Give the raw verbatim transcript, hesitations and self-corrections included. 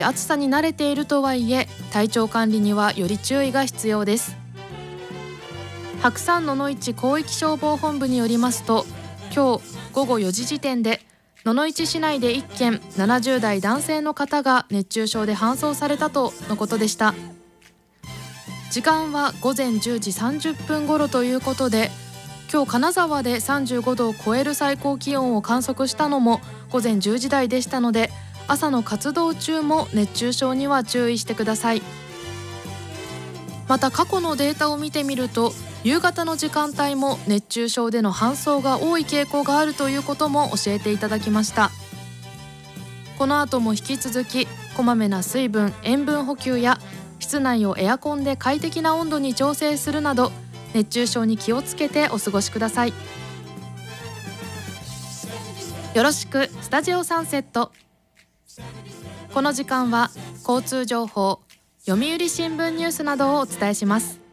暑さに慣れているとはいえ、体調管理にはより注意が必要です。白山野々市広域消防本部によりますと、今日午後よじ時点で野々市市内でいっけんななじゅう代男性の方が熱中症で搬送されたとのことでした。時間は午前じゅうじさんじゅっぷん頃ということで、今日金沢でさんじゅうごどを超える最高気温を観測したのも午前じゅうじ台でしたので、朝の活動中も熱中症には注意してください。また過去のデータを見てみると、夕方の時間帯も熱中症での搬送が多い傾向があるということも教えていただきました。この後も引き続きこまめな水分・塩分補給や室内をエアコンで快適な温度に調整するなど、熱中症に気をつけてお過ごしください。よろしくスタジオサンセット。この時間は交通情報、読売新聞ニュースなどをお伝えします。